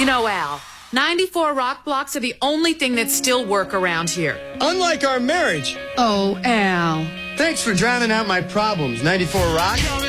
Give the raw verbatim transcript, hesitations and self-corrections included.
You know, Al, ninety-four rock blocks are the only thing that still work around here. Unlike our marriage. Oh, Al. Thanks for drowning out my problems, ninety-four rock.